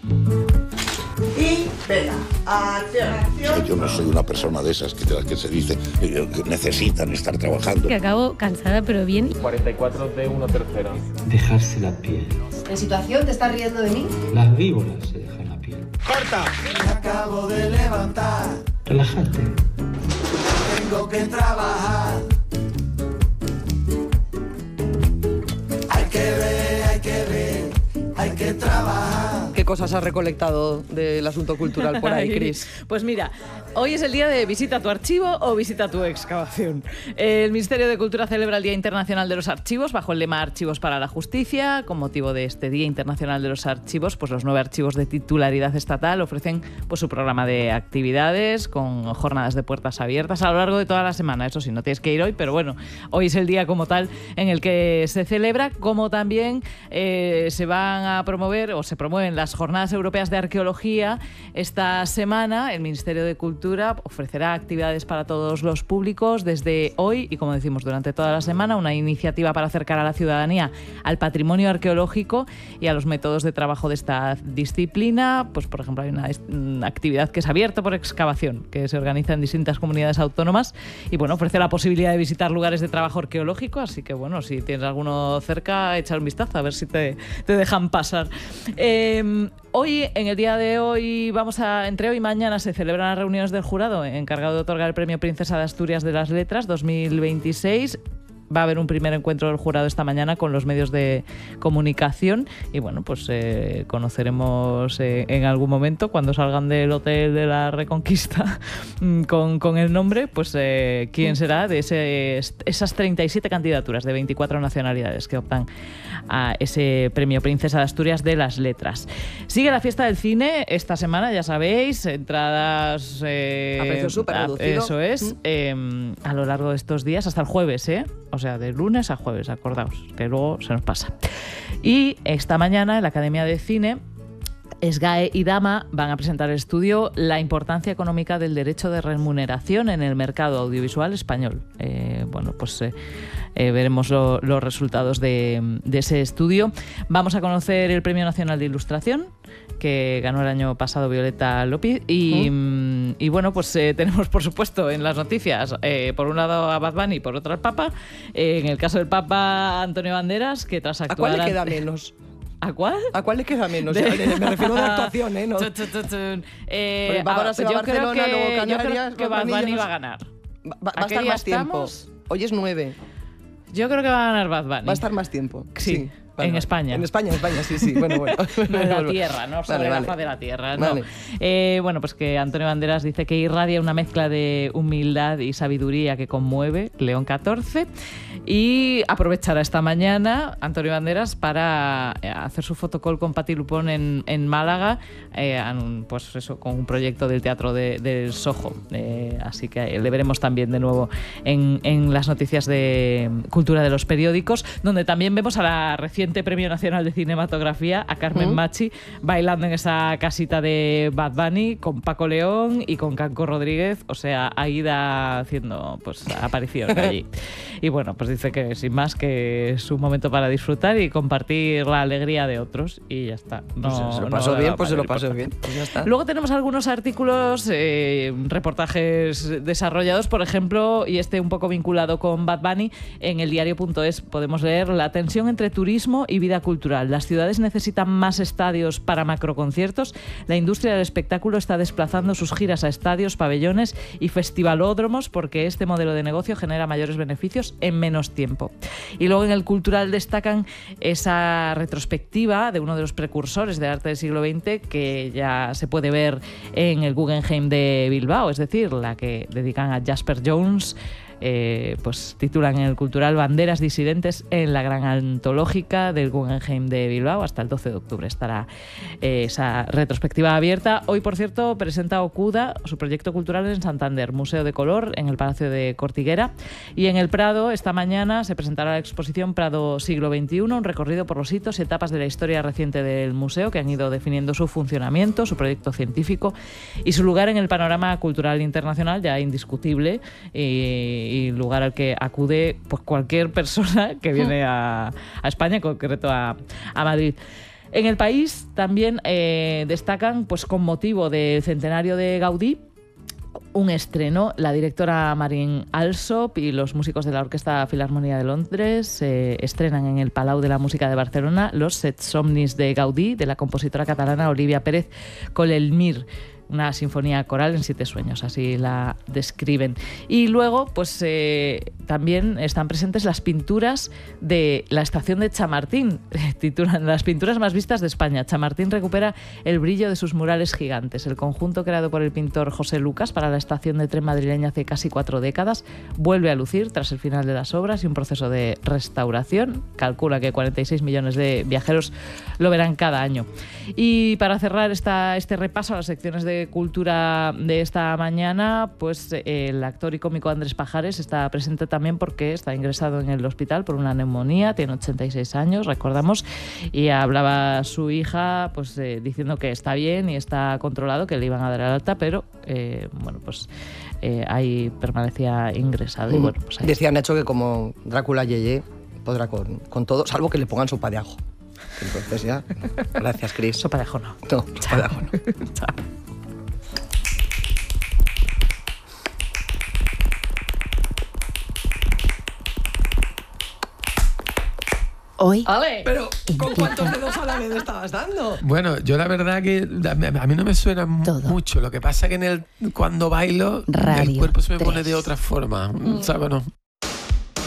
Y venga, acción. Yo no soy una persona de esas que se dice que necesitan estar trabajando. Que acabo cansada pero bien. 44 de 1/3. Dejarse la piel. ¿En situación te estás riendo de mí? Las víboras se dejan la piel. ¡Corta! Me acabo de levantar. Relájate. Tengo que trabajar. Hay que trabajar. ¿Qué cosas has recolectado del asunto cultural por ahí, Cris? Pues mira, hoy es el día de visita tu archivo o visita tu excavación. El Ministerio de Cultura celebra el Día Internacional de los Archivos bajo el lema Archivos para la Justicia. Con motivo de este Día Internacional de los Archivos, pues los 9 archivos de titularidad estatal ofrecen pues su programa de actividades con jornadas de puertas abiertas a lo largo de toda la semana. Eso sí, no tienes que ir hoy, pero bueno, hoy es el día como tal en el que se celebra, como también se van a promover o se promueven las Jornadas Europeas de Arqueología. Esta semana el Ministerio de Cultura ofrecerá actividades para todos los públicos desde hoy y, como decimos, durante toda la semana, una iniciativa para acercar a la ciudadanía al patrimonio arqueológico y a los métodos de trabajo de esta disciplina. Pues, por ejemplo, hay una actividad que es abierta por excavación, que se organiza en distintas comunidades autónomas y, bueno, ofrece la posibilidad de visitar lugares de trabajo arqueológico, así que, bueno, si tienes alguno cerca, echar un vistazo a ver si te dejan pasar. Hoy, en el día de hoy, entre hoy y mañana se celebran las reuniones del jurado encargado de otorgar el Premio Princesa de Asturias de las Letras 2026. Va a haber un primer encuentro del jurado esta mañana con los medios de comunicación y, bueno, pues conoceremos en algún momento, cuando salgan del Hotel de la Reconquista con el nombre, pues quién será de esas 37 candidaturas de 24 nacionalidades que optan a ese Premio Princesa de Asturias de las Letras. Sigue la fiesta del cine esta semana, ya sabéis, entradas a precio súper reducido. Eso es, a lo largo de estos días, hasta el jueves, o sea, de lunes a jueves, acordaos, que luego se nos pasa. Y esta mañana en la Academia de Cine, SGAE y Dama van a presentar el estudio La importancia económica del derecho de remuneración en el mercado audiovisual español. Veremos los resultados de ese estudio. Vamos a conocer el Premio Nacional de Ilustración, que ganó el año pasado Violeta López. Y bueno, pues tenemos, por supuesto, en las noticias, por un lado a Bad Bunny y por otro al Papa. En el caso del Papa, Antonio Banderas, que tras actuar... ¿A cuál le queda menos? ¿A cuál? ¿A cuál le queda menos? Me refiero a la actuación, ¿no? Yo creo que Bad Bunny va a ganar. Va a estar más tiempo. Hoy es 9. Yo creo que va a ganar Bad Bunny. Va a estar más tiempo. Sí. En España. En España, sí. Bueno. No en la tierra, no sobre la faz de la tierra. No. Vale. Bueno, pues que Antonio Banderas dice que irradia una mezcla de humildad y sabiduría que conmueve, León XIV, y aprovechará esta mañana Antonio Banderas para hacer su fotocall con Pati Lupón en Málaga, pues eso, con un proyecto del Teatro del Soho. Así que le veremos también de nuevo en las noticias de cultura de los periódicos, donde también vemos a la reciente Premio Nacional de Cinematografía, a Carmen Machi, bailando en esa casita de Bad Bunny con Paco León y con Canco Rodríguez, o sea, Aida haciendo pues aparición allí. Y bueno, pues dice que sin más, que es un momento para disfrutar y compartir la alegría de otros y ya está. Se lo pasó bien, pues se lo pasó bien. Pues ya está. Luego tenemos algunos artículos, reportajes desarrollados, por ejemplo, y un poco vinculado con Bad Bunny, en eldiario.es podemos leer: la tensión entre turismo y vida cultural. Las ciudades necesitan más estadios para macroconciertos. La industria del espectáculo está desplazando sus giras a estadios, pabellones y festivalódromos porque este modelo de negocio genera mayores beneficios en menos tiempo. Y luego en el cultural destacan esa retrospectiva de uno de los precursores del arte del siglo XX que ya se puede ver en el Guggenheim de Bilbao, es decir, la que dedican a Jasper Jones. Pues titulan en el cultural Banderas disidentes en la gran antológica del Guggenheim de Bilbao. Hasta el 12 de octubre estará esa retrospectiva abierta. Hoy, por cierto, presenta Okuda su proyecto cultural en Santander, Museo de Color en el Palacio de Cortiguera, y en el Prado esta mañana se presentará la exposición Prado Siglo XXI, un recorrido por los hitos y etapas de la historia reciente del museo que han ido definiendo su funcionamiento, su proyecto científico y su lugar en el panorama cultural internacional, ya indiscutible, y lugar al que acude pues cualquier persona que viene a España, en concreto a Madrid. En El País también destacan, pues con motivo del centenario de Gaudí, un estreno. La directora Marín Alsop y los músicos de la Orquesta Filarmònica de Londres estrenan en el Palau de la Música de Barcelona los Set Somnis de Gaudí, de la compositora catalana Olivia Pérez Colelmir. Una sinfonía coral en 7 sueños, así la describen. Y luego, pues también están presentes las pinturas de la estación de Chamartín, titulan las pinturas más vistas de España. Chamartín recupera el brillo de sus murales gigantes. El conjunto creado por el pintor José Lucas para la estación de tren madrileña hace casi 4 décadas vuelve a lucir tras el final de las obras y un proceso de restauración. Calcula que 46 millones de viajeros lo verán cada año. Y para cerrar este repaso a las secciones de cultura de esta mañana, pues el actor y cómico Andrés Pajares está presente también porque está ingresado en el hospital por una neumonía, tiene 86 años, recordamos, y hablaba su hija pues diciendo que está bien y está controlado, que le iban a dar el alta, pero bueno, pues ahí permanecía ingresado. Y bueno, pues ahí. Decía Nacho que como Drácula Yeye podrá con todo, salvo que le pongan sopa de ajo. Entonces ya, gracias, Cris. Sopa de ajo no. No, sopa de ajo no. Chao. Hoy. Ale, pero ¿con cuántos dedos a la vez estabas dando? Bueno, yo la verdad que a mí no me suena mucho. Lo que pasa que cuando bailo, Radio el cuerpo se me 3. pone de otra forma. ¿Sabes? No.